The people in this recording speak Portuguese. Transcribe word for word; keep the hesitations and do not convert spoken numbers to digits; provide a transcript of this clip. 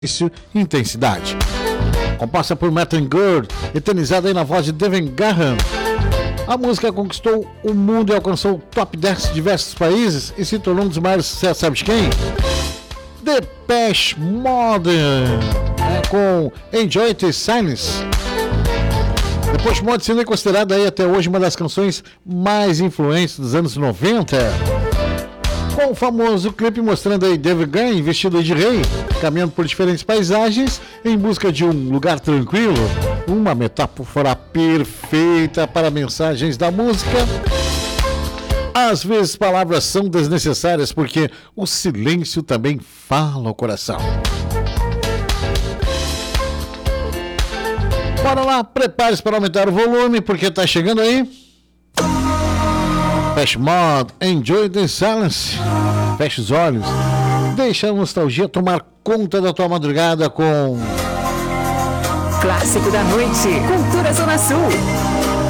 intensidade. Composta por Martin Gore, eternizada aí na voz de Devin Graham, a música conquistou o mundo e alcançou o top dez de diversos países e se tornou um dos maiores sucessos, sabe de quem? Depeche Mode, é, com Enjoy the Silence. Depeche Mode sendo considerada aí até hoje uma das canções mais influentes dos anos noventa. Com o famoso clipe mostrando aí David Graham vestido de rei, caminhando por diferentes paisagens em busca de um lugar tranquilo, uma metáfora perfeita para mensagens da música. Às vezes palavras são desnecessárias porque o silêncio também fala ao coração. Bora lá, prepare-se para aumentar o volume porque está chegando aí Depeche Mode, Enjoy the Silence. Feche os olhos, deixa a nostalgia tomar conta da tua madrugada com Clássico da Noite, Cultura Zona Sul.